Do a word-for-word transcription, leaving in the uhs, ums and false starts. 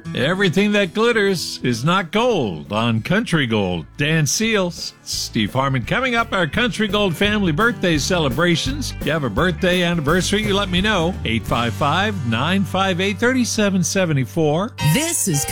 Everything that glitters is not gold on Country Gold. Dan Seals, Steve Harmon. Coming up, our Country Gold family birthday celebrations. If you have a birthday anniversary, you let me know. eight five five, nine five eight, three seven seven four. This is